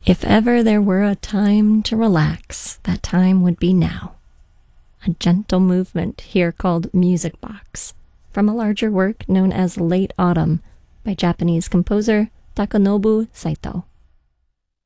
If ever there were a time to relax, that time would be now. A gentle movement here called Music Box, from a larger work known as Late Autumn by Japanese composer Takanobu Saito.